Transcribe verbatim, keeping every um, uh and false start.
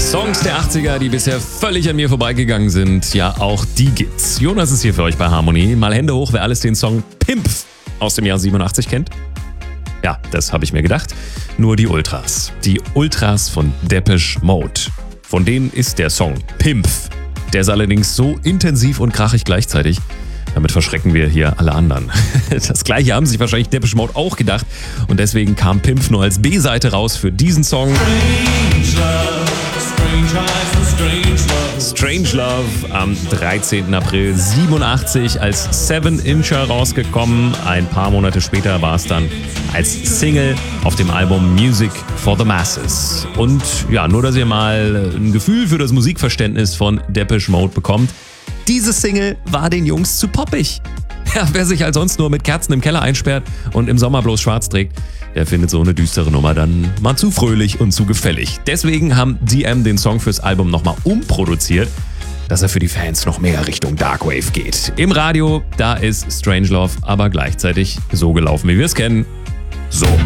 Songs der achtziger, die bisher völlig an mir vorbeigegangen sind, ja, auch die gibt's. Jonas ist hier für euch bei Harmony. Mal Hände hoch, wer alles den Song Pimp aus dem Jahr siebenundachtzig kennt. Ja, das habe ich mir gedacht. Nur die Ultras. Die Ultras von Depeche Mode. Von denen ist der Song Pimp. Der ist allerdings so intensiv und krachig gleichzeitig. Damit verschrecken wir hier alle anderen. Das gleiche haben sich wahrscheinlich Depeche Mode auch gedacht. Und deswegen kam Pimp nur als B-Seite raus für diesen Song. Strange Love am dreizehnten April siebenundachtzig als Seven-Incher rausgekommen. Ein paar Monate später war es dann als Single auf dem Album Music for the Masses. Und ja, nur dass ihr mal ein Gefühl für das Musikverständnis von Depeche Mode bekommt. Diese Single war den Jungs zu poppig. Ja, wer sich halt sonst nur mit Kerzen im Keller einsperrt und im Sommer bloß schwarz trägt, der findet so eine düstere Nummer dann mal zu fröhlich und zu gefällig. Deswegen haben D M den Song fürs Album nochmal umproduziert, dass er für die Fans noch mehr Richtung Darkwave geht. Im Radio, da ist Strangelove aber gleichzeitig so gelaufen, wie wir es kennen. So.